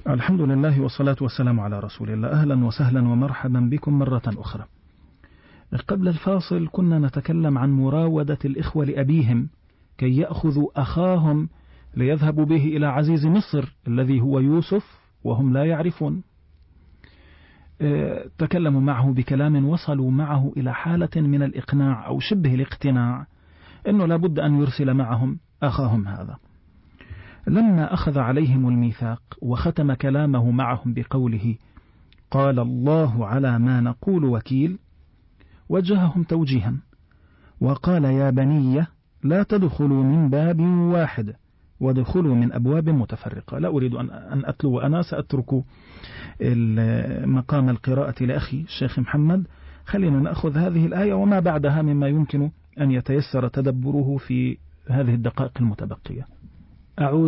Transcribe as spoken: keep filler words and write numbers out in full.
الحمد لله والصلاة والسلام على رسول الله. أهلا وسهلا ومرحبا بكم مرة أخرى. قبل الفاصل كنا نتكلم عن مراودة الإخوة لأبيهم كي يأخذوا أخاهم ليذهبوا به إلى عزيز مصر الذي هو يوسف وهم لا يعرفون. تكلموا معه بكلام وصلوا معه إلى حالة من الإقناع أو شبه الاقتناع أنه لابد أن يرسل معهم أخاهم هذا. لما أخذ عليهم الميثاق وختم كلامه معهم بقوله قال الله على ما نقول وكيل، وجههم توجيها وقال يا بني لا تدخلوا من باب واحد وادخلوا من أبواب متفرقة. لا أريد أن أتلو وأنا سأترك مقام القراءة لأخي الشيخ محمد. خلينا نأخذ هذه الآية وما بعدها مما يمكن أن يتيسر تدبره في هذه الدقائق المتبقية. أعوذ